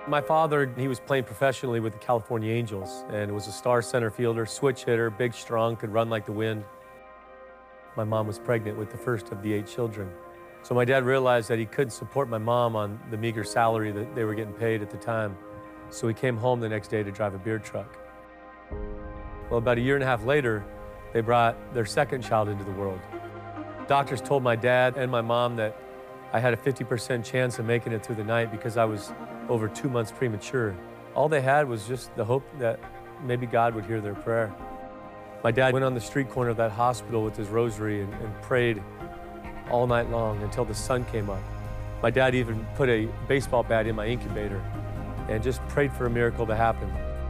My father, he was playing professionally with the California Angels and was a star center fielder, switch hitter, big, strong, could run like the wind. My mom was pregnant with the first of the 8 children. So my dad realized that he couldn't support my mom on the meager salary that they were getting paid at the time. So he came home the next day to drive a beer truck. Well, about a year and a half later, they brought their second child into the world. Doctors told my dad and my mom that I had a 50% chance of making it through the night because I was over 2 months premature. All they had was just the hope that maybe God would hear their prayer. My dad went on the street corner of that hospital with his rosary and prayed all night long until the sun came up. My dad even put a baseball bat in my incubator and just prayed for a miracle to happen.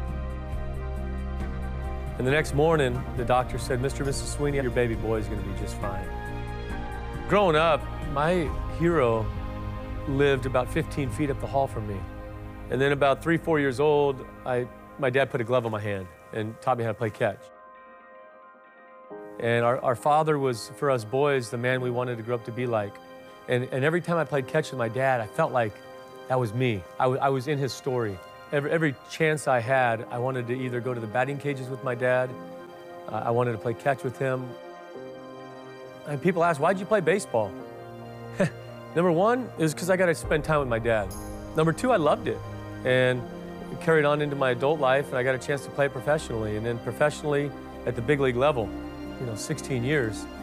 And the next morning, the doctor said, "Mr. and Mrs. Sweeney, your baby boy is gonna be just fine." Growing up, my hero lived about 15 feet up the hall from me. And then about 3, 4 years old, my dad put a glove on my hand and taught me how to play catch. And our father was, for us boys, the man we wanted to grow up to be like. And every time I played catch with my dad, I felt like that was me. I was in his story. Every chance I had, I wanted to either go to the batting cages with my dad, I wanted to play catch with him. And people ask, why'd you play baseball? Number one is because I got to spend time with my dad. Number two, I loved it. And it carried on into my adult life, and I got a chance to play professionally. And then professionally at the big league level, 16 years.